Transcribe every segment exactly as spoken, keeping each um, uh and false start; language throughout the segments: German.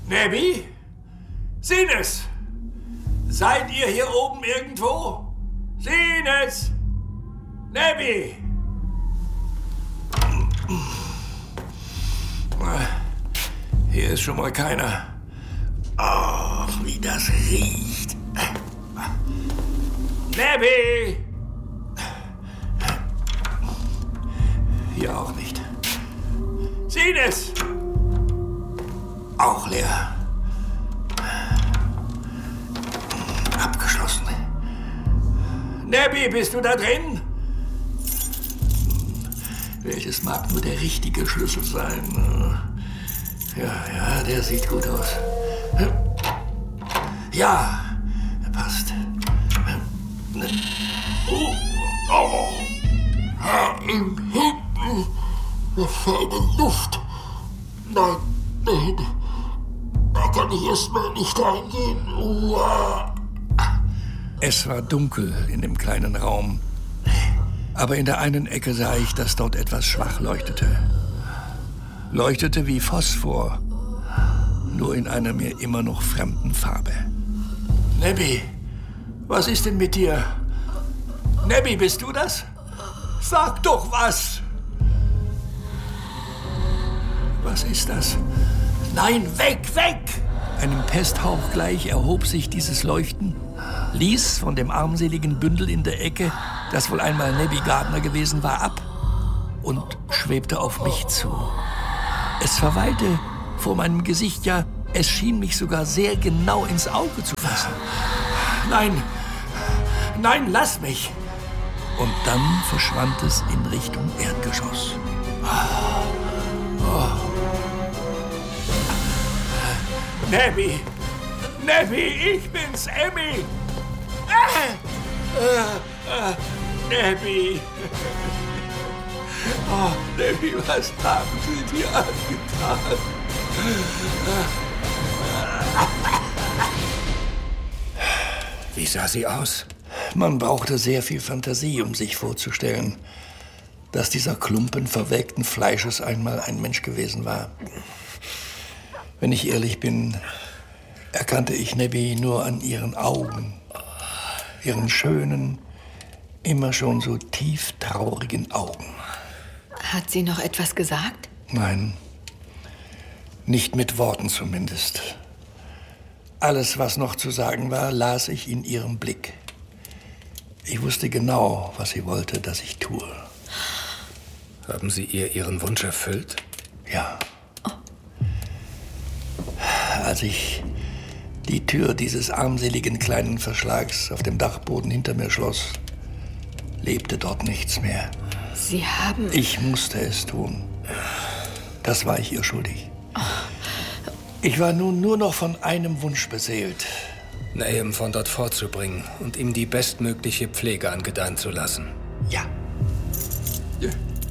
Nebby? Sines! Seid ihr hier oben irgendwo? Sines! Nebby! Hier ist schon mal keiner. Oh, wie das riecht. Nebby! Hier auch nicht. Sines! Auch leer. Abgeschlossen. Nebby, bist du da drin? Welches mag nur der richtige Schlüssel sein? Ja, ja, der sieht gut aus. Ja, er passt. Oh, oh. Im Hinten eine Luft. Nein, nein. Da kann ich erstmal nicht reingehen. Uah. Es war dunkel in dem kleinen Raum. Aber in der einen Ecke sah ich, dass dort etwas schwach leuchtete. Leuchtete wie Phosphor, nur in einer mir immer noch fremden Farbe. Nebby, was ist denn mit dir? Nebby, bist du das? Sag doch was! Was ist das? Nein, weg, weg! Einem Pesthauch gleich erhob sich dieses Leuchten, ließ von dem armseligen Bündel in der Ecke, das wohl einmal Nebby Gardner gewesen war, ab und schwebte auf mich zu. Es verweilte vor meinem Gesicht, ja, es schien mich sogar sehr genau ins Auge zu fassen. Nein, nein, lass mich! Und dann verschwand es in Richtung Erdgeschoss. Oh. Nebby! Nebby, ich bin's, Emmy! Ah! Ah, ah, Nebby! Oh, Nebby, was haben Sie dir angetan? Wie sah sie aus? Man brauchte sehr viel Fantasie, um sich vorzustellen, dass dieser Klumpen verwelkten Fleisches einmal ein Mensch gewesen war. Wenn ich ehrlich bin, erkannte ich Nebby nur an ihren Augen, ihren schönen, immer schon so tief traurigen Augen. Hat sie noch etwas gesagt? Nein, nicht mit Worten zumindest. Alles, was noch zu sagen war, las ich in ihrem Blick. Ich wusste genau, was sie wollte, dass ich tue. Haben Sie ihr Ihren Wunsch erfüllt? Ja. Oh. Als ich die Tür dieses armseligen kleinen Verschlags auf dem Dachboden hinter mir schloss, lebte dort nichts mehr. Sie haben... Ich musste es tun. Das war ich ihr schuldig. Oh. Ich war nun nur noch von einem Wunsch beseelt. Nahum von dort fortzubringen und ihm die bestmögliche Pflege angedeihen zu lassen. Ja. Ja.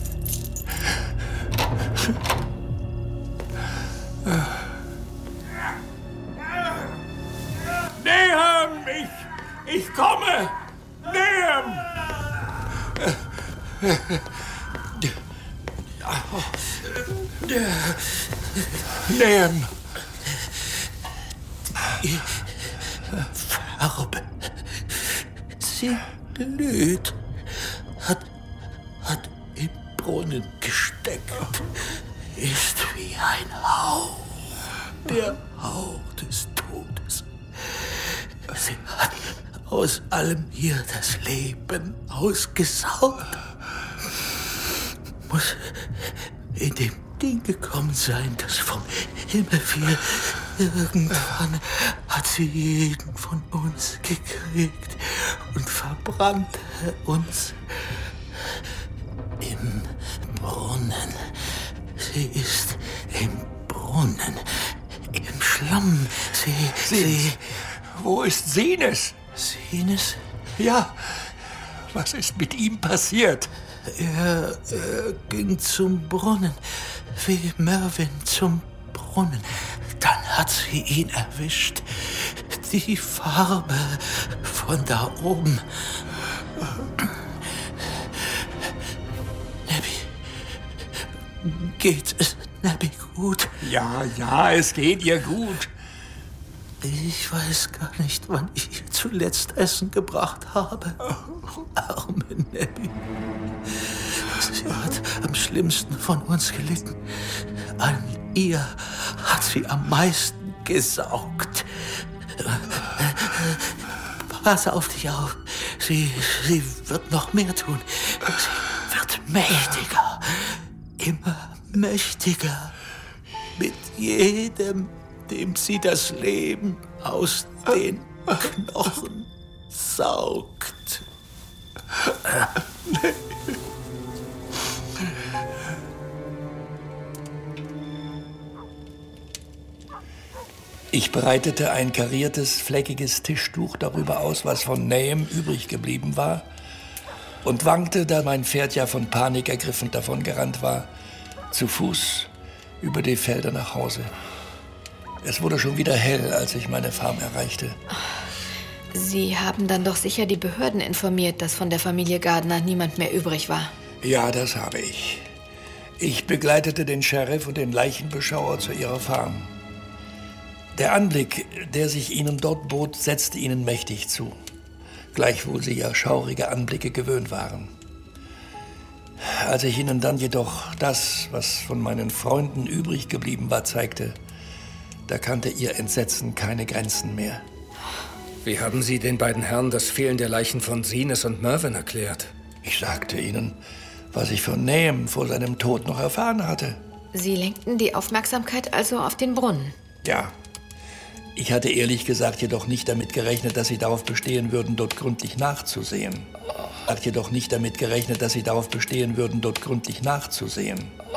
Nahum, ich, ich komme! Nahum! Nahum! Die Farbe, sie glüht, hat, hat im Brunnen gesteckt, ist wie ein Hauch, der Hauch des Todes. Sie hat aus allem hier das Leben ausgesaugt. Muss in dem Ding gekommen sein, das vom Himmel fiel. Irgendwann hat sie jeden von uns gekriegt und verbrannte uns im Brunnen. Sie ist im Brunnen, im Schlamm. Sie, sie... sie Wo ist Sines? Sines? Ja, was ist mit ihm passiert? Er, er ging zum Brunnen, wie Mervyn zum Brunnen. Dann hat sie ihn erwischt. Die Farbe von da oben. Nebby, geht es Nebby gut? gut? Ja, ja, es geht ihr gut. Ich weiß gar nicht, wann ich ihr zuletzt Essen gebracht habe. Arme Nebby. Sie hat am schlimmsten von uns gelitten. An ihr hat sie am meisten gesaugt. Pass auf dich auf. Sie, sie wird noch mehr tun. Sie wird mächtiger. Immer mächtiger. Mit jedem, dem sie das Leben aus den Knochen saugt. Ich breitete ein kariertes, fleckiges Tischtuch darüber aus, was von Nahum übrig geblieben war, und wankte, da mein Pferd ja von Panik ergriffen davongerannt war, zu Fuß über die Felder nach Hause. Es wurde schon wieder hell, als ich meine Farm erreichte. Sie haben dann doch sicher die Behörden informiert, dass von der Familie Gardner niemand mehr übrig war. Ja, das habe ich. Ich begleitete den Sheriff und den Leichenbeschauer zu ihrer Farm. Der Anblick, der sich ihnen dort bot, setzte ihnen mächtig zu. Gleichwohl sie ja schaurige Anblicke gewöhnt waren. Als ich ihnen dann jedoch das, was von meinen Freunden übrig geblieben war, zeigte, da kannte ihr Entsetzen keine Grenzen mehr. Wie haben Sie den beiden Herren das Fehlen der Leichen von Zenas und Mervyn erklärt? Ich sagte ihnen, was ich von Nahum vor seinem Tod noch erfahren hatte. Sie lenkten die Aufmerksamkeit also auf den Brunnen. Ja. Ich hatte ehrlich gesagt jedoch nicht damit gerechnet, dass sie darauf bestehen würden, dort gründlich nachzusehen. Ich hatte jedoch nicht damit gerechnet, dass sie darauf bestehen würden, dort gründlich nachzusehen.